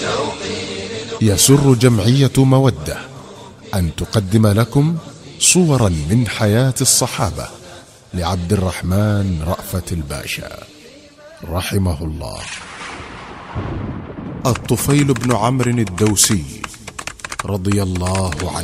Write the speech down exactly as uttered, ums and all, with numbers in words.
يسر جمعية مودة أن تقدم لكم صورا من حياة الصحابة لعبد الرحمن رأفت الباشا رحمه الله. الطفيل بن عمرو الدوسي رضي الله عنه.